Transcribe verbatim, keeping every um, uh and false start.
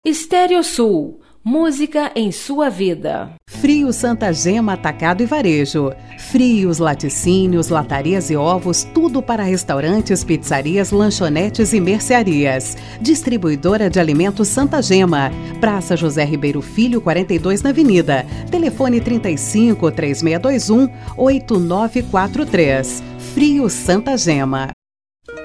Estéreo Sul, música em sua vida. Frios Santa Gema Atacado e Varejo. Frios, laticínios, latarias e ovos, tudo para restaurantes, pizzarias, lanchonetes e mercearias. Distribuidora de alimentos Santa Gema. Praça José Ribeiro Filho, quarenta e dois na Avenida. Telefone trinta e cinco, três seis dois um, oito nove quatro três. Frios Santa Gema.